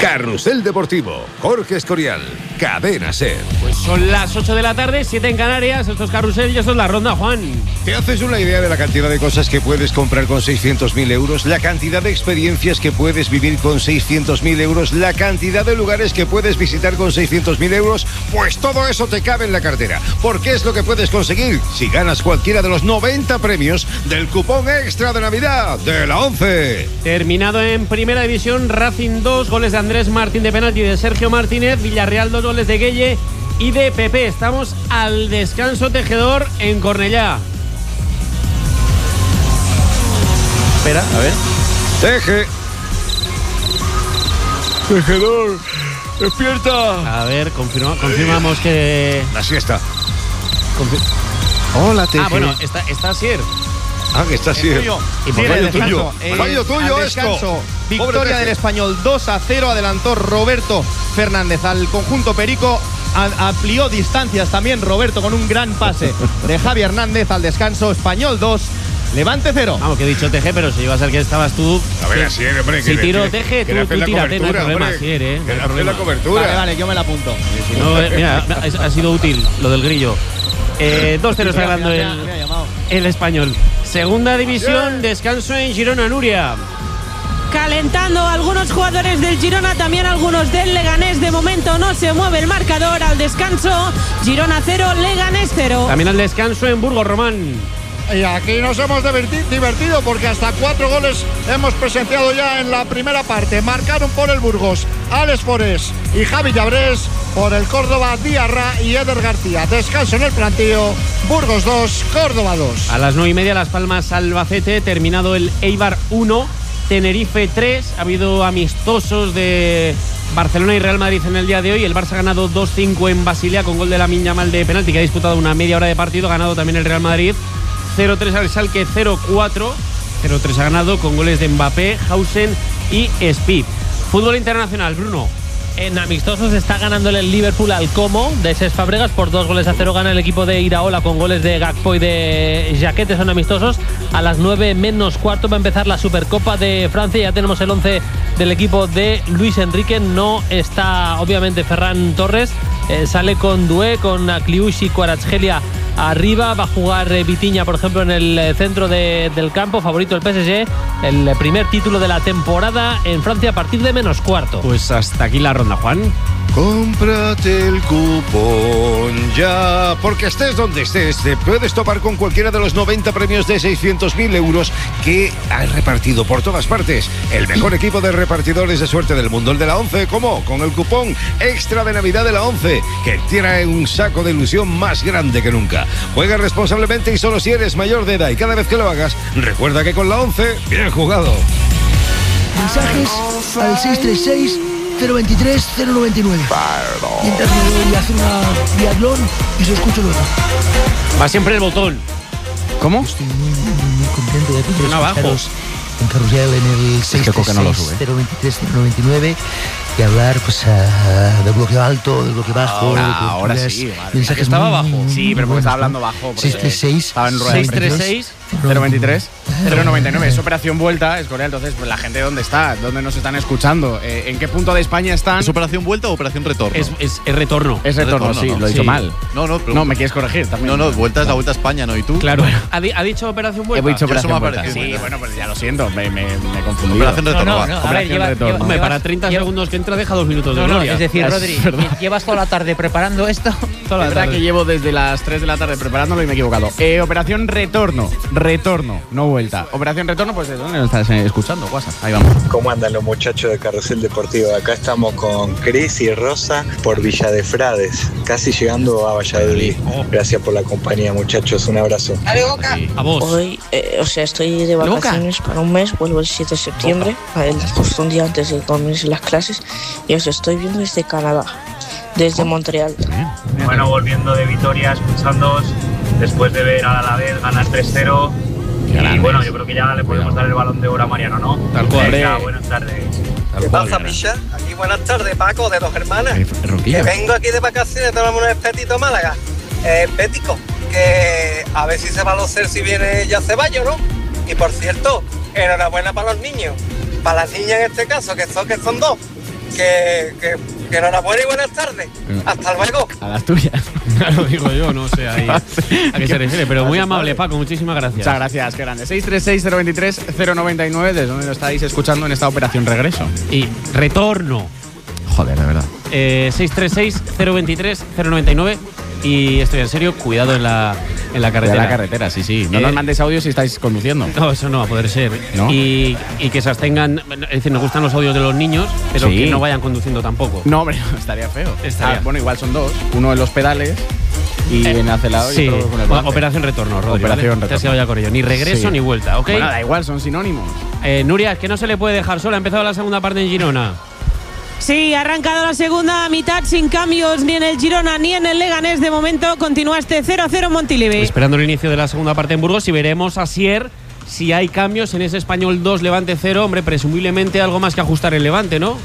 Carrusel Deportivo, Jorge Escorial, Cadena SER. Pues son las 8 de la tarde, 7 en Canarias. Esto es Carrusel y esto es La Ronda, Juan. ¿Te haces una idea de la cantidad de cosas que puedes comprar con 600.000 euros? La cantidad de experiencias que puedes vivir con 600.000 euros. La cantidad de lugares que puedes visitar con 600.000 euros. Pues todo eso te cabe en la cartera. Porque es lo que puedes conseguir si ganas cualquiera de los 90 premios del cupón extra de Navidad de la 11. Terminado en Primera División, Racing 2, goles de Andrés Martín de penalti y de Sergio Martínez. Villarreal 2, goles de Gueye y de Pepe. Estamos al descanso, Tejedor, en Cornellá. Espera, a ver. Tejedor, despierta. A ver, confirmamos que... La siesta. Hola, Teje. Ah, bueno, está Asier. Que está Asier. Y por fallo tuyo. Fallo tuyo esto. Victoria del Español 2-0. Adelantó Roberto Fernández al conjunto perico. Amplió distancias también Roberto con un gran pase de Javi Hernández. Al descanso, Español 2, Levante 0. Vamos, que he dicho Teje, pero si iba a ser que estabas tú. A ver, Asier, hombre. Si tiro Teje, tú tírate, no hay problema, Asier, ¿eh? Que hace la cobertura. Vale, yo me la apunto. Si no, mira, ha sido útil lo del grillo. 2-0 está ganando el Español. Segunda división, descanso en Girona, Nuria. Calentando algunos jugadores del Girona, también algunos del Leganés. De momento no se mueve el marcador. Al descanso, Girona 0, Leganés 0. También al descanso en Burgos, Román. Y aquí nos hemos divertido porque hasta 4 goles hemos presenciado ya en la primera parte. Marcaron por el Burgos Alex Forés y Javi Llabrés, por el Córdoba Diarra y Eder García. Descanso en el plantío, Burgos 2, Córdoba 2. A las 9:30, Las Palmas Albacete, terminado el Eibar 1, Tenerife 3. Ha habido amistosos de Barcelona y Real Madrid en el día de hoy. El Barça ha ganado 2-5 en Basilea con gol de Lamine Yamal de penalti, que ha disputado una media hora de partido. Ha ganado también el Real Madrid 0-3 al Schalke 0-4. 0-3 ha ganado con goles de Mbappé, Hausen y Speed. Fútbol internacional, Bruno. En amistosos está ganando el Liverpool al Como de Cesc Fabregas por 2-0. Gana el equipo de Iraola con goles de Gakpo y de Jaquete. Son amistosos. A las 9:15 va a empezar la Supercopa de Francia. Ya tenemos el 11 del equipo de Luis Enrique. No está obviamente Ferran Torres. Sale con Doué, con Kliush y Kvaratskhelia arriba. Va a jugar Vitinha, por ejemplo, en el centro del campo. Favorito el PSG. El primer título de la temporada en Francia a partir de -4. Pues hasta aquí la ronda, Juan. Cómprate el cupón ya, porque estés donde estés, te puedes topar con cualquiera de los 90 premios de 600.000 euros que han repartido por todas partes. El mejor equipo de repartidores de suerte del mundo, el de la 11. ¿Cómo? Con el cupón extra de Navidad de la 11, que tiene un saco de ilusión más grande que nunca. Juega responsablemente y solo si eres mayor de edad, y cada vez que lo hagas, recuerda que con la 11, bien jugado. Mensajes al 636-023-099. Mientras me voy a hacer una biatlón y os escucho luego. Va siempre el botón. ¿Cómo? Estoy muy contento de poder abajo en Carrusel en el 636-023-099 y hablar pues del bloque alto, del bloque bajo. Ahora sí, vale. Mensajes estaba muy, bajo. muy, Sí, muy pero porque buenos, estaba ¿no? hablando bajo. 636 estaba en rueda de prensa. 636 023 099. Es operación vuelta, es Corea. Entonces, pues, la gente dónde está, dónde nos están escuchando, en qué punto de España están. ¿Es operación vuelta o operación retorno? Es retorno. Es retorno, sí, ¿no? lo he dicho mal. No, me quieres corregir también. No, vuelta es la vuelta a España, ¿no? ¿Y tú? Claro. ¿Ha dicho operación vuelta? He dicho operación me ha vuelta. parecido Sí, vuelta. bueno, pues ya lo siento, me confundí. Operación retorno. A ver, Hombre, para 30 segundos que entra, deja 2 minutos de gloria. es decir, Rodri, llevas toda la tarde preparando esto. Toda la Es verdad tarde. que llevo desde las 3 de la tarde preparándolo y me he equivocado. Operación retorno, no vuelta. Operación retorno, pues ¿de dónde nos estás escuchando? WhatsApp, ahí vamos. ¿Cómo andan los muchachos de Carrusel Deportivo? Acá estamos con Cris y Rosa por Villa de Frades, casi llegando a Valladolid. Gracias por la compañía, muchachos, un abrazo. A vos. Hoy, estoy de vacaciones para un mes, vuelvo el 7 de septiembre, justo un día antes de que comiencen las clases, y os estoy viendo desde Canadá, desde Montreal. Bueno, volviendo de Vitoria, escuchándoos, después de ver a la vez ganar 3-0. Y bueno, yo creo que ya le podemos dar el balón de oro a Mariano, ¿no? Tal cual. Venga, buenas tardes. ¿Qué pasa, Misha? Aquí buenas tardes, Paco, de Dos Hermanas. Que vengo aquí de vacaciones, tomamos un espetito Málaga. Pético, que a ver si se va a lucir si viene ya Ceballos, ¿no? Y por cierto, enhorabuena para los niños. Para las niñas en este caso, que son 2. que enhorabuena y buenas tardes. Hasta luego. A las tuyas. Lo digo yo, no sé ahí a qué se refiere, pero muy amable, Paco, muchísimas gracias. Muchas gracias, qué grande. 636-023-099, ¿desde dónde lo estáis escuchando en esta operación regreso? Y retorno. Joder, la verdad. 636-023-099. Y estoy en serio, cuidado en la carretera. En la carretera, sí. No nos mandéis audios si estáis conduciendo. No, eso no va a poder ser. ¿No? Y que se abstengan, es decir, nos gustan los audios de los niños, pero que no vayan conduciendo tampoco. No, hombre, estaría feo. Bueno, igual son dos. Uno en los pedales y en acelerado y otro con el volante. Operación retorno, Rodri. Operación retorno. Te has quedado ya con ello. Ni regreso ni vuelta, ¿ok? Bueno, da igual, son sinónimos. Nuria, es que no se le puede dejar sola. Ha empezado la segunda parte en Girona. Sí, ha arrancado la segunda mitad sin cambios ni en el Girona ni en el Leganés. De momento continúa este 0-0 Montilivi. Esperando el inicio de la segunda parte en Burgos y veremos a Sier si hay cambios en ese Español 2, Levante 0. Hombre, presumiblemente algo más que ajustar el Levante, ¿no?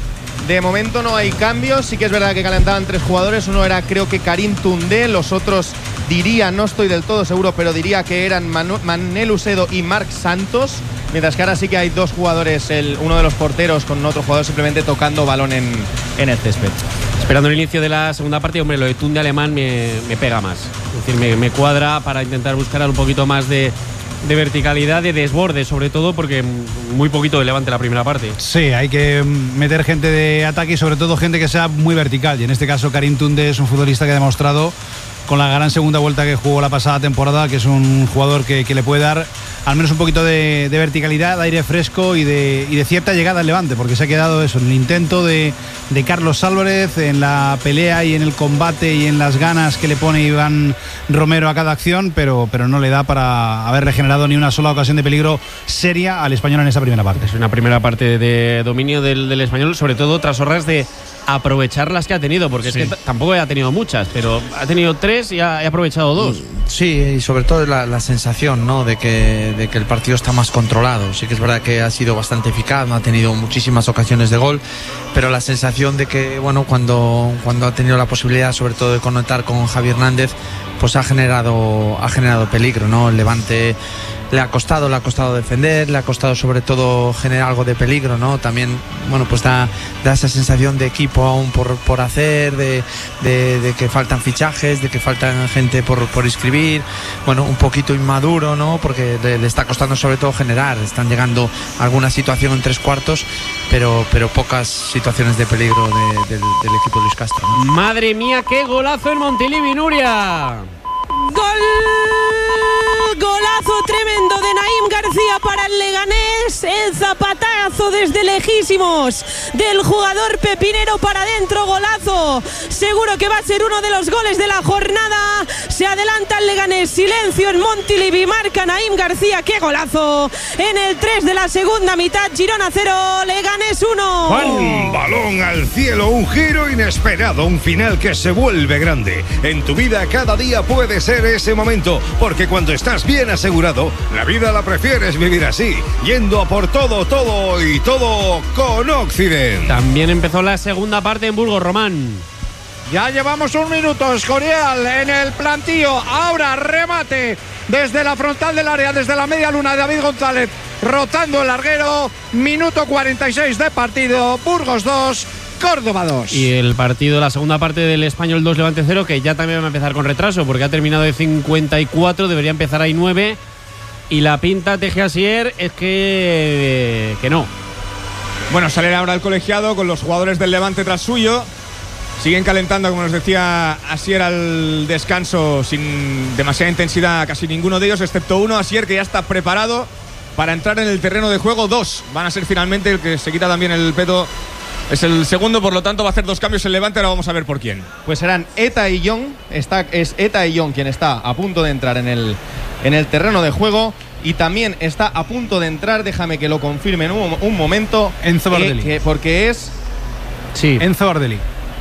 De momento no hay cambios. Sí que es verdad que calentaban 3 jugadores. Uno era, creo que Karim Toundé. Los otros diría, no estoy del todo seguro, pero diría que eran Manel Usedo y Marc Santos. Mientras que ahora sí que hay 2 jugadores, uno de los porteros con otro jugador simplemente tocando balón en el césped. Esperando el inicio de la segunda parte, hombre, lo de Toundé alemán me pega más. Es decir, me cuadra para intentar buscar un poquito más de verticalidad, de desborde, sobre todo porque muy poquito de Levante la primera parte. Sí, hay que meter gente de ataque y sobre todo gente que sea muy vertical. Y en este caso Karim Toundé es un futbolista que ha demostrado con la gran segunda vuelta que jugó la pasada temporada, que es un jugador que le puede dar al menos un poquito de verticalidad, de aire fresco y de cierta llegada al Levante, porque se ha quedado eso, en el intento de Carlos Álvarez, en la pelea y en el combate y en las ganas que le pone Iván Romero a cada acción, pero no le da para haberle generado ni una sola ocasión de peligro seria al Español en esa primera parte. Es una primera parte de dominio del Español, sobre todo tras horas de aprovechar las que ha tenido, porque es que tampoco ha tenido muchas, pero ha tenido 3 y ha aprovechado 2. Sí, y sobre todo la sensación, ¿no?, de que el partido está más controlado. Sí que es verdad que ha sido bastante eficaz, no ha tenido muchísimas ocasiones de gol, pero la sensación de que, bueno, cuando ha tenido la posibilidad, sobre todo de conectar con Javi Hernández, pues ha generado peligro, ¿no? El Levante le ha costado defender, le ha costado sobre todo generar algo de peligro, ¿no? También, bueno, pues da esa sensación de equipo aún por hacer, de que faltan fichajes, de que faltan gente por inscribir, bueno, un poquito inmaduro, ¿no? Porque le está costando sobre todo generar, están llegando alguna situación en 3/4, pero pocas situaciones de peligro del equipo de Luis Castro, ¿no? Madre mía, qué golazo en Montilivi, Nuria. Golazo tremendo de Naim García para el Leganés. El zapatazo desde lejísimos del jugador pepinero para adentro. Golazo. Seguro que va a ser uno de los goles de la jornada. Se adelanta el Leganés. Silencio en Montilivi. Marca Naim García. ¡Qué golazo! En el 3 de la segunda mitad. Girona 0, Leganés 1. Un balón al cielo, un giro inesperado, un final que se vuelve grande. En tu vida cada día puede ser ese momento, porque cuando estás bien asegurado, la vida la prefieres vivir así, yendo a por todo con Occident. También empezó la segunda parte en Burgos, Román. Ya llevamos 1 minuto, Escorial en el plantío. Ahora remate desde la frontal del área, desde la media luna de David González, rotando el larguero. Minuto 46 de partido. Burgos 2, Córdoba 2. Y el partido, la segunda parte del Español 2, Levante 0, que ya también va a empezar con retraso, porque ha terminado de 54, debería empezar ahí 9. Y la pinta Teje Asier es que no. Bueno, sale ahora el colegiado con los jugadores del Levante tras suyo. Siguen calentando, como nos decía Asier, al descanso sin demasiada intensidad casi ninguno de ellos, excepto uno, Asier, que ya está preparado para entrar en el terreno de juego. 2 van a ser finalmente, el que se quita también el peto es el segundo, por lo tanto va a hacer 2 cambios en Levante. Ahora vamos a ver por quién. Pues serán Eta y Young. Es Eta y Young quien está a punto de entrar en el terreno de juego. Y también está a punto de entrar, déjame que lo confirme en un momento, Enzo Bardelli. Porque es... Sí, Enzo Bardelli.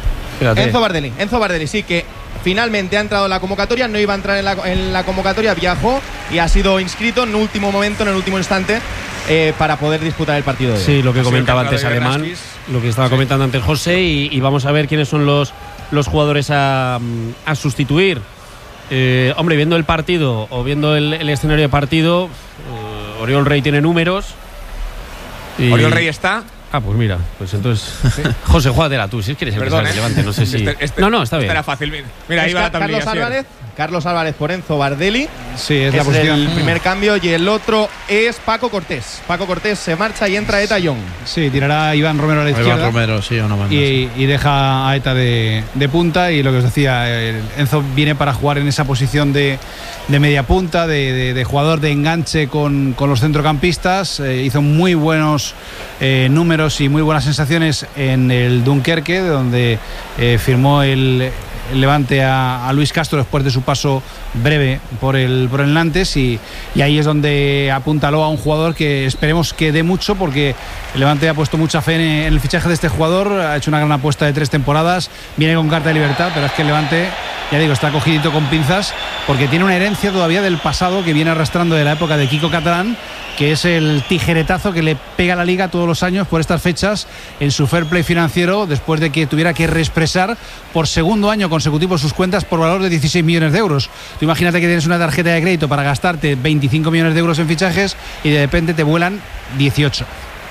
Enzo Bardelli, sí, que finalmente ha entrado en la convocatoria. No iba a entrar en la convocatoria, viajó y ha sido inscrito en último momento, en el último instante, para poder disputar el partido de hoy. Sí, lo que comentaba antes Alemán, lo que estaba comentando antes José, y vamos a ver quiénes son los jugadores a sustituir. Hombre, viendo el partido o viendo el escenario de partido, Oriol Rey tiene números. Oriol Rey está. Pues mira, pues entonces José, júgatela tú, si quieres empezar el Levante, no sé si... No, está bien. Era fácil, mira, ahí va la tablilla. Carlos Álvarez por Enzo Bardelli. Sí, es la posición. El primer cambio y el otro es Paco Cortés. Paco Cortés se marcha y entra Eta Young. Sí, tirará Iván Romero a la izquierda. Iván Romero, sí, o no manda, y deja a Eta de punta. Y lo que os decía, Enzo viene para jugar en esa posición de media punta, de jugador de enganche con los centrocampistas. Hizo muy buenos números y muy buenas sensaciones en el Dunkerque, donde firmó el Levante a Luis Castro después de su paso breve por el Nantes y ahí es donde apuntaló a un jugador que esperemos que dé mucho, porque el Levante ha puesto mucha fe en el fichaje de este jugador, ha hecho una gran apuesta de 3 temporadas, viene con carta de libertad, pero es que el Levante, ya digo, está cogidito con pinzas porque tiene una herencia todavía del pasado que viene arrastrando de la época de Kiko Catalán, que es el tijeretazo que le pega a la Liga todos los años por estas fechas en su fair play financiero, después de que tuviera que reexpresar por segundo año consecutivo sus cuentas por valor de 16 millones de euros. Tú imagínate que tienes una tarjeta de crédito para gastarte 25 millones de euros en fichajes y de repente te vuelan 18.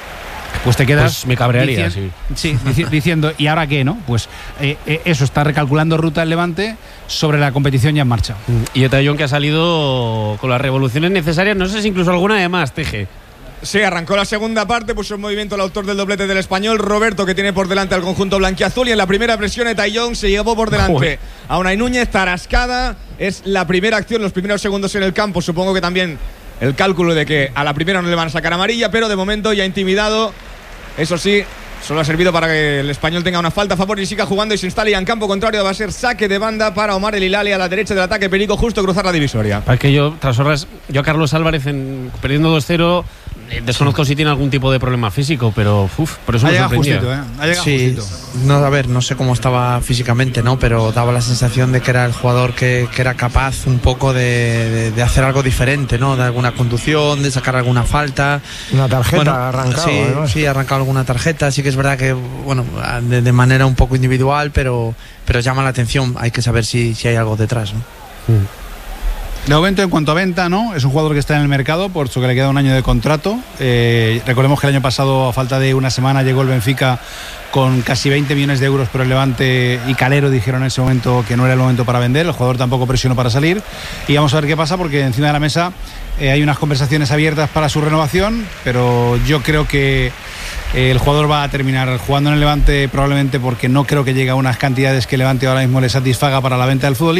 Pues te quedas... Pues me cabrearía, diciendo, ¿y ahora qué, no? Pues eso, está recalculando ruta el Levante sobre la competición ya en marcha. Y Eta Young, que ha salido con las revoluciones necesarias, no sé si incluso alguna de más, Teje. Sí, arrancó la segunda parte, puso en movimiento el autor del doblete del Español, Roberto, que tiene por delante al conjunto blanquiazul, y en la primera presión Eta Young se llevó por delante a Unai Núñez. Tarascada es la primera acción, los primeros segundos en el campo. Supongo que también el cálculo de que a la primera no le van a sacar amarilla, pero de momento ya intimidado. Eso sí, solo ha servido para que el Español tenga una falta a favor y siga jugando y se instale ya en campo contrario. Va a ser saque de banda para Omar El Hilali a la derecha del ataque. Perico justo cruzar la divisoria. Es que yo, tras horas, a Carlos Álvarez perdiendo 2-0, desconozco si tiene algún tipo de problema físico, pero por eso me sorprendía. Ha llegado justito. No, a ver, no sé cómo estaba físicamente, ¿no? Pero daba la sensación de que era el jugador que era capaz un poco de hacer algo diferente, ¿no? De alguna conducción, de sacar alguna falta. Una tarjeta arrancado. Sí, ha arrancado alguna tarjeta. Sí que es verdad que, bueno, de manera un poco individual, pero llama la atención. Hay que saber si hay algo detrás, ¿no? De momento, en cuanto a venta, ¿no? Es un jugador que está en el mercado, por eso que le queda un año de contrato. Recordemos que el año pasado, a falta de una semana, llegó el Benfica con casi 20 millones de euros por el Levante, y Calero dijeron en ese momento que no era el momento para vender. El jugador tampoco presionó para salir. Y vamos a ver qué pasa, porque encima de la mesa hay unas conversaciones abiertas para su renovación, pero yo creo que el jugador va a terminar jugando en el Levante, probablemente porque no creo que llegue a unas cantidades que el Levante ahora mismo le satisfaga para la venta del futbolista.